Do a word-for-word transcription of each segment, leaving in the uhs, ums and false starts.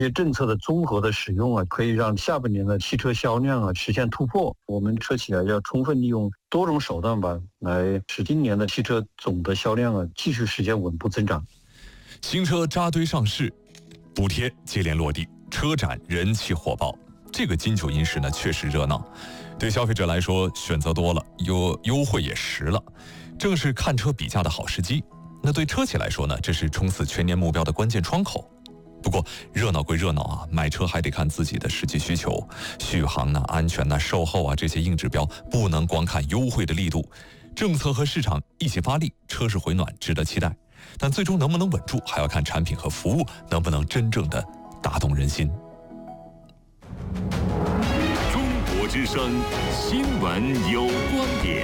这些政策的综合的使用啊，可以让下半年的汽车销量啊实现突破。我们车企啊要充分利用多种手段吧，来使今年的汽车总的销量啊继续实现稳步增长。 新车扎堆上市，补贴接连落地，车展人气火爆。这个金九银十呢确实热闹，对消费者来说选择多了，优优惠也实了，正是看车比价的好时机。那对车企来说呢，这是冲刺全年目标的关键窗口。不过热闹归热闹啊，买车还得看自己的实际需求，续航呢、安全呢、售后啊这些硬指标不能光看优惠的力度，政策和市场一起发力，车市回暖值得期待。但最终能不能稳住，还要看产品和服务能不能真正的打动人心。 中国之声新闻有观点，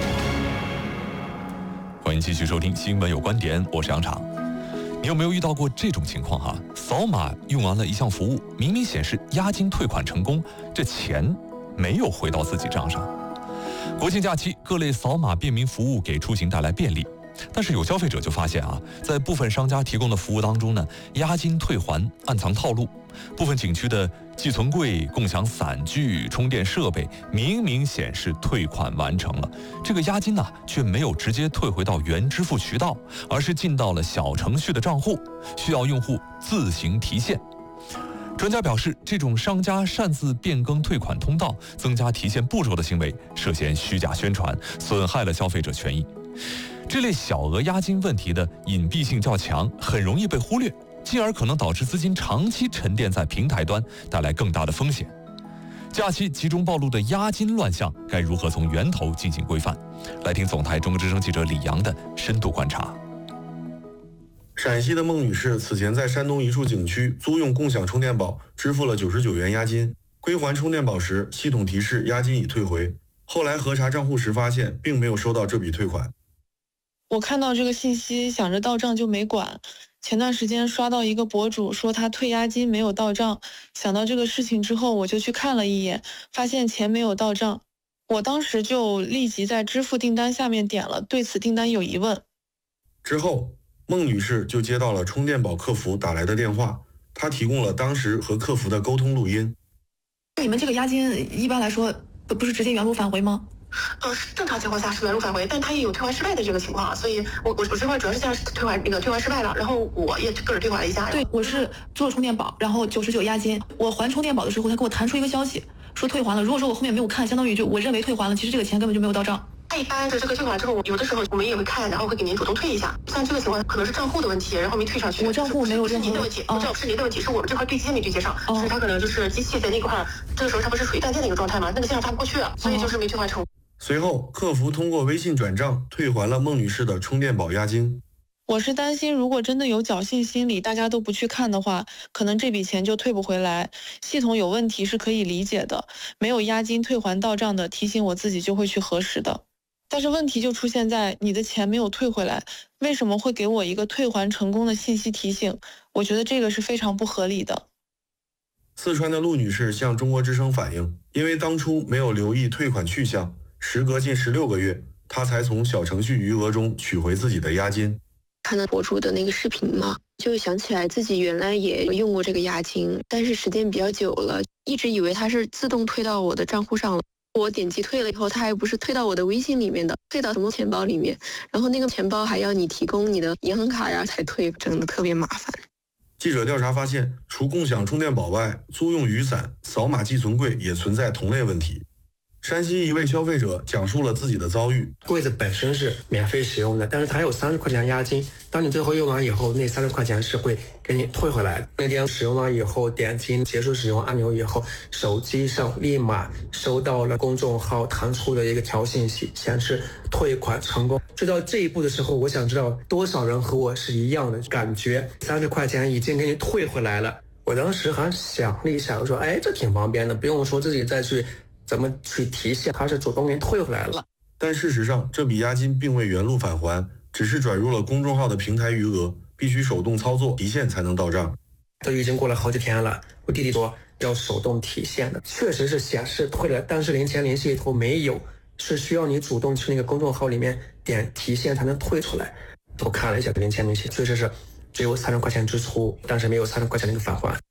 欢迎继续收听新闻有观点，我是杨昶。你有没有遇到过这种情况哈？扫码用完了一项服务，明明显示押金退款成功，这钱没有回到自己账上。国庆假期，各类扫码便民服务给出行带来便利。但是有消费者就发现啊，在部分商家提供的服务当中呢，押金退还暗藏套路。部分景区的寄存柜、共享伞具、充电设备明明显示退款完成了，这个押金呢却没有直接退回到原支付渠道，而是进到了小程序的账户，需要用户自行提现。专家表示，这种商家擅自变更退款通道、增加提现步骤的行为，涉嫌虚假宣传，损害了消费者权益。这类小额押金问题的隐蔽性较强，很容易被忽略，进而可能导致资金长期沉淀在平台端，带来更大的风险。假期集中暴露的押金乱象，该如何从源头进行规范？来听总台中国之声记者李阳的深度观察。 陕西的孟女士此前在山东一处景区租用共享充电宝，支付了九十九元押金，归还充电宝时，系统提示押金已退回。后来核查账户时发现，并没有收到这笔退款。 我看到这个信息，想着到账就没管。前段时间刷到一个博主说他退押金没有到账，想到这个事情之后，我就去看了一眼，发现钱没有到账。我当时就立即在支付订单下面点了对此订单有疑问。 之后，孟女士就接到了充电宝客服打来的电话，她提供了当时和客服的沟通录音。 你们这个押金一般来说不不是直接原路返回吗？ 呃，正常情况下是原路返回，但它也有退还失败的这个情况，所以我我我这块主要是像退还那个退还失败了，然后我也个人退还了一下。 对，我是做充电宝，然后九十九押金，我还充电宝的时候，他给我弹出一个消息说退还了。如果说我后面没有看，相当于就我认为退还了，其实这个钱根本就没有到账。 一般的这个退款之后，有的时候我们也会看，然后会给您主动退一下。像这个情况可能是账户的问题，然后没退上去。 我账户没有任何是您的问题， 哦、 这是您的问题，是我们这块对接没对接上，所以它可能就是机器在那块，这个时候它不是处于断电的一个状态嘛，那个信号发不过去，所以就是没退还成。 随后，客服通过微信转账退还了孟女士的充电宝押金。 我是担心，如果真的有侥幸心理，大家都不去看的话，可能这笔钱就退不回来。系统有问题是可以理解的，没有押金退还到账的，提醒我自己就会去核实的。但是问题就出现在你的钱没有退回来，为什么会给我一个退还成功的信息提醒？我觉得这个是非常不合理的。 四川的陆女士向中国之声反映，因为当初没有留意退款去向，时隔近十六个月，她才从小程序余额中取回自己的押金。 看到博主的那个视频嘛，就想起来自己原来也用过这个押金，但是时间比较久了，一直以为它是自动退到我的账户上了。我点击退了以后，它还不是退到我的微信里面的，退到什么钱包里面，然后那个钱包还要你提供你的银行卡呀才退，真的特别麻烦。 记者调查发现，除共享充电宝外，租用雨伞、扫码寄存柜也存在同类问题。山西一位消费者讲述了自己的遭遇。 柜子本身是免费使用的，但是它有三十块钱押金，当你最后用完以后，那三十块钱是会给你退回来。那天使用完以后，点击结束使用按钮以后，手机上立马收到了公众号弹出的一个条信息，显示退款成功。追到这一步的时候，我想知道多少人和我是一样的感觉，三十块钱已经给你退回来了。我当时还想了一下，我说哎，这挺方便的，不用说自己再去怎么去提现，他是主动给你退回来了。 但事实上，这笔押金并未原路返还，只是转入了公众号的平台余额，必须手动操作提现才能到账。 都已经过了好几天了，我弟弟说要手动提现的，确实是显示退了，但是零钱联系里头没有，是需要你主动去那个公众号里面点提现才能退出来。我看了一下零钱联系，确实是只有三十块钱支出，但是没有三十块钱那个返还。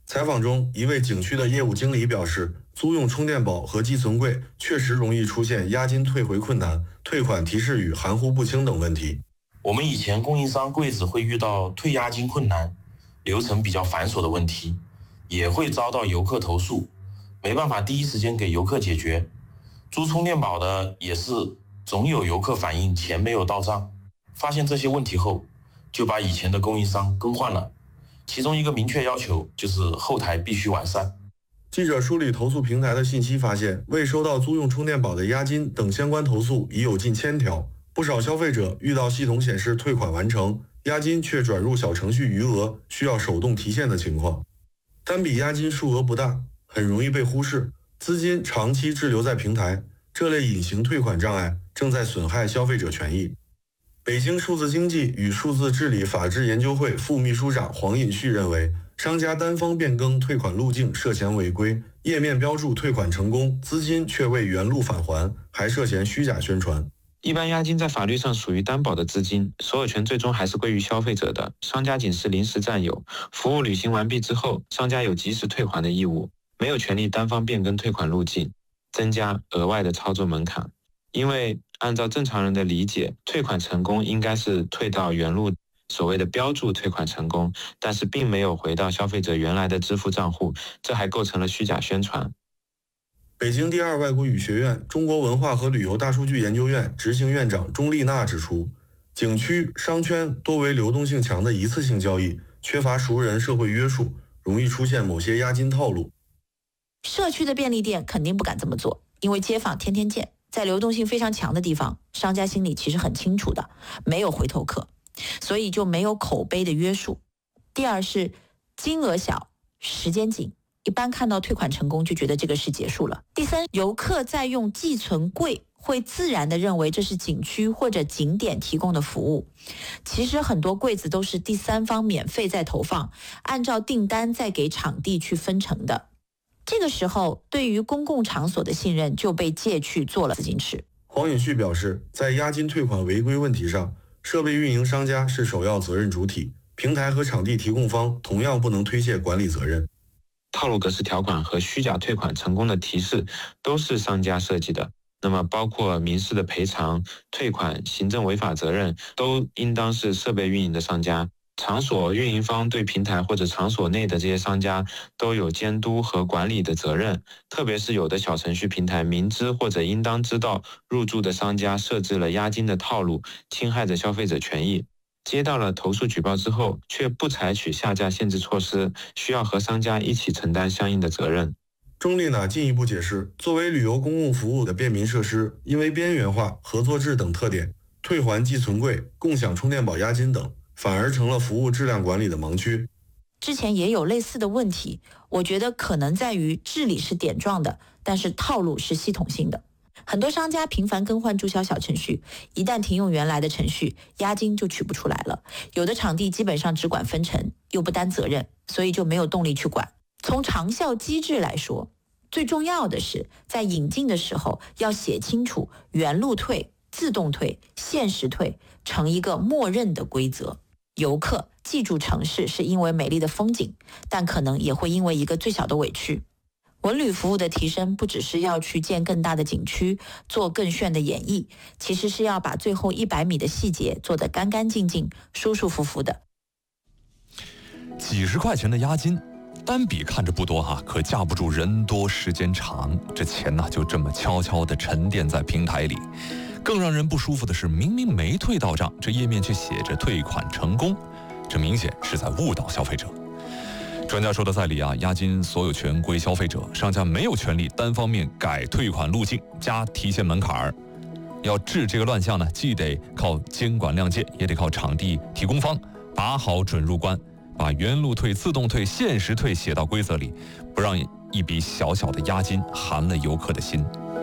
采访中，一位景区的业务经理表示，租用充电宝和寄存柜确实容易出现押金退回困难、退款提示语含糊不清等问题。 我们以前供应商柜子会遇到退押金困难、流程比较繁琐的问题，也会遭到游客投诉，没办法第一时间给游客解决。租充电宝的也是总有游客反映钱没有到账，发现这些问题后，就把以前的供应商更换了。其中一个明确要求就是后台必须完善。 记者梳理投诉平台的信息发现，未收到租用充电宝的押金等相关投诉已有近千条。不少消费者遇到系统显示退款完成，押金却转入小程序余额，需要手动提现的情况。单笔押金数额不大，很容易被忽视，资金长期滞留在平台，这类隐形退款障碍正在损害消费者权益。北京数字经济与数字治理法治研究会副秘书长黄尹旭认为，商家单方变更退款路径涉嫌违规，页面标注退款成功，资金却未原路返还，还涉嫌虚假宣传。 一般押金在法律上属于担保的资金，所有权最终还是归于消费者的，商家仅是临时占有。服务履行完毕之后，商家有及时退还的义务，没有权利单方变更退款路径，增加额外的操作门槛。因为按照正常人的理解，退款成功应该是退到原路，所谓的标注退款成功，但是并没有回到消费者原来的支付账户，这还构成了虚假宣传。 北京第二外国语学院中国文化和旅游大数据研究院执行院长钟丽娜指出，景区、商圈多为流动性强的一次性交易，缺乏熟人社会约束，容易出现某些押金套路。 社区的便利店肯定不敢这么做，因为街坊天天见，在流动性非常强的地方，商家心里其实很清楚的，没有回头客，所以就没有口碑的约束。第二是金额小，时间紧，一般看到退款成功就觉得这个事结束了。第三，游客在用寄存柜会自然的认为这是景区或者景点提供的服务，其实很多柜子都是第三方免费在投放，按照订单再给场地去分成的。这个时候，对于公共场所的信任就被借去做了资金池。 黄尹旭表示，在押金退款违规问题上，设备运营商家是首要责任主体，平台和场地提供方同样不能推卸管理责任。 套路格式条款和虚假退款成功的提示都是商家设计的，那么包括民事的赔偿、退款、行政违法责任，都应当是设备运营的商家。场所运营方对平台或者场所内的这些商家都有监督和管理的责任，特别是有的小程序平台明知或者应当知道入驻的商家设置了押金的套路，侵害着消费者权益。接到了投诉举报之后，却不采取下架限制措施，需要和商家一起承担相应的责任。 钟丽娜进一步解释，作为旅游公共服务的便民设施，因为边缘化、合作制等特点，退还寄存柜、共享充电宝押金等，反而成了服务质量管理的盲区。 之前也有类似的问题，我觉得可能在于治理是点状的，但是套路是系统性的。很多商家频繁更换注销小程序，一旦停用原来的程序，押金就取不出来了。有的场地基本上只管分成，又不担责任，所以就没有动力去管。从长效机制来说，最重要的是在引进的时候要写清楚原路退、自动退、限时退成一个默认的规则。游客记住城市是因为美丽的风景，但可能也会因为一个最小的委屈。文旅服务的提升不只是要去建更大的景区，做更炫的演绎，其实是要把最后一百米的细节做得干干净净、舒舒服服的。 几十块钱的押金，单笔看着不多哈，可架不住人多时间长，这钱呢就这么悄悄地沉淀在平台里。更让人不舒服的是，明明没退到账，这页面却写着退款成功，这明显是在误导消费者。专家说的在理啊，押金所有权归消费者，商家没有权利单方面改退款路径、加提现门槛儿。要治这个乱象呢，既得靠监管亮剑，也得靠场地提供方把好准入关，把原路退、自动退、限时退写到规则里，不让一笔小小的押金寒了游客的心。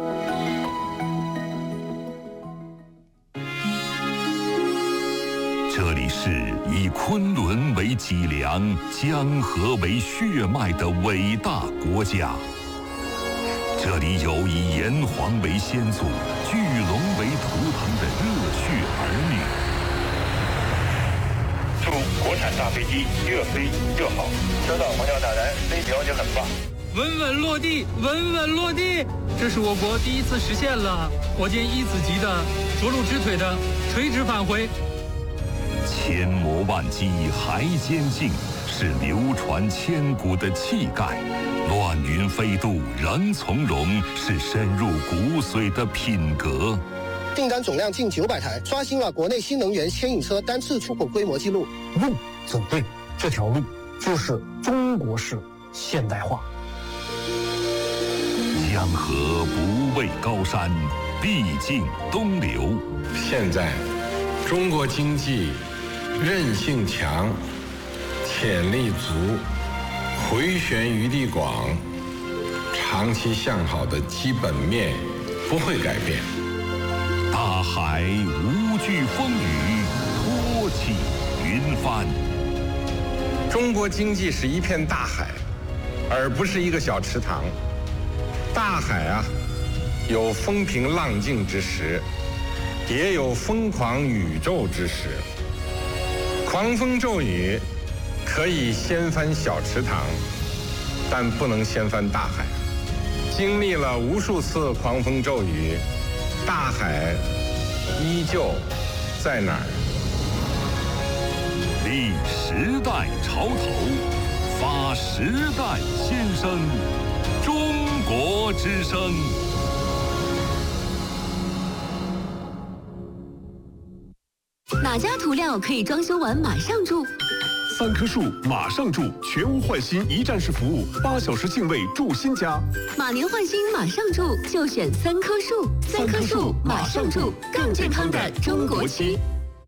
这里是以昆仑为脊梁、江河为血脉的伟大国家。这里有以炎黄为先祖、巨龙为图腾的热血儿女。 祝国产大飞机越飞越好。 收到，虹桥塔台，这一标就很棒。 稳稳落地，稳稳落地，这是我国第一次实现了火箭一子级的着陆支腿的垂直返回。 千磨万击还坚劲，是流传千古的气概；乱云飞渡仍从容，是深入骨髓的品格。 订单总量近九百台，刷新了国内新能源牵引车单次出口规模纪录。 路走对，这条路就是中国式现代化。 江河不畏高山，必经东流。 现在，中国经济韧性强，潜力足，回旋余地广，长期向好的基本面不会改变。 大海无惧风雨，托起云帆。 中国经济是一片大海，而不是一个小池塘。大海啊，有风平浪静之时，也有疯狂宇宙之时。狂风骤雨可以掀翻小池塘，但不能掀翻大海。经历了无数次狂风骤雨，大海依旧在哪儿？ 立时代潮头，发时代先声，中国之声。 哪家涂料可以装修完马上住？ 三棵树马上住，全屋换新一站式服务，八小时净位住新家。 马年换新马上住，就选三棵树。三棵树马上住，更健康的中国区。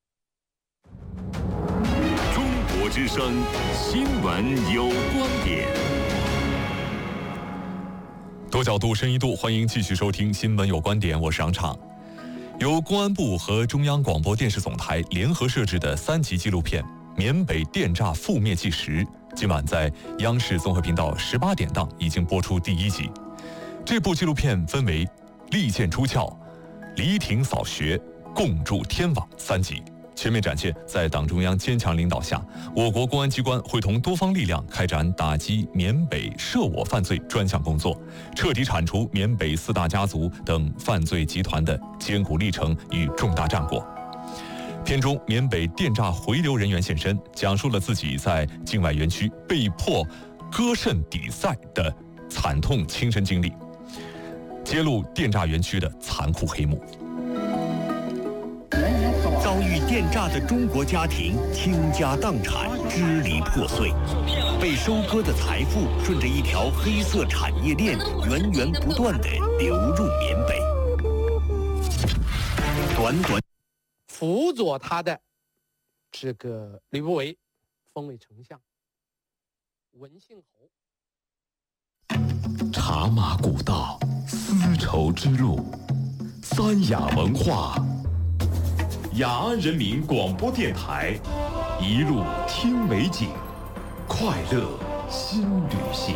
中国之声，新闻有观点。 多角度、深一度，欢迎继续收听《新闻有观点》，我是杨畅。由公安部和中央广播电视总台联合摄制的三集纪录片《缅北电诈覆灭纪实》，今晚在央视综合频道十八点档已经播出第一集。这部纪录片分为利剑出鞘、黎庭扫穴、共筑天网三集，全面展现在党中央坚强领导下，我国公安机关会同多方力量开展打击缅北涉我犯罪专项工作，彻底铲除缅北四大家族等犯罪集团的艰苦历程与重大战果。片中，缅北电诈回流人员现身，讲述了自己在境外园区被迫割肾抵债的惨痛亲身经历，揭露电诈园区的残酷黑幕。 遭遇电诈的中国家庭倾家荡产，支离破碎，被收割的财富顺着一条黑色产业链源源不断地流入缅北。短短辅佐他的这个吕不韦封为丞相，文信侯。 茶马古道，丝绸之路，三雅文化。雅安人民广播电台，一路听美景，快乐新旅行。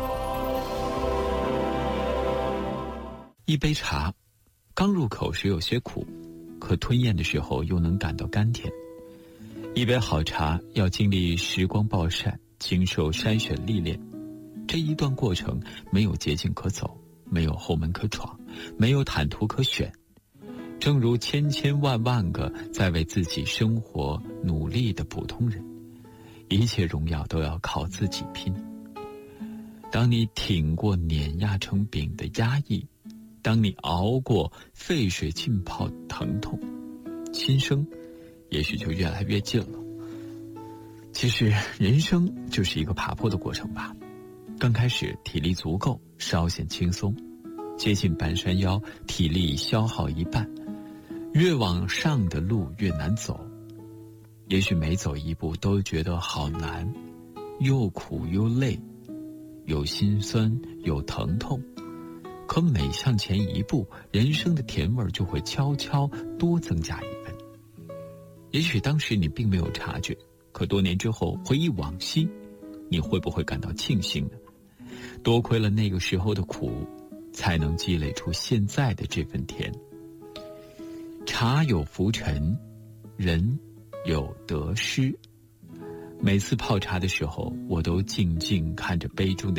一杯茶，刚入口时有些苦，可吞咽的时候又能感到甘甜。一杯好茶要经历时光暴晒，经受筛选历练，这一段过程没有捷径可走，没有后门可闯，没有坦途可选。正如千千万万个在为自己生活努力的普通人，一切荣耀都要靠自己拼。当你挺过碾压成饼的压抑，当你熬过沸水浸泡疼痛，新生也许就越来越近了。其实人生就是一个爬坡的过程吧，刚开始体力足够，稍显轻松，接近半山腰，体力消耗一半，越往上的路越难走，也许每走一步都觉得好难，又苦又累，有心酸有疼痛，可每向前一步，人生的甜味就会悄悄多增加一分。也许当时你并没有察觉，可多年之后回忆往昔，你会不会感到庆幸呢？多亏了那个时候的苦，才能积累出现在的这份甜。茶有浮沉，人有得失。 每次泡茶的时候，我都静静看着杯中的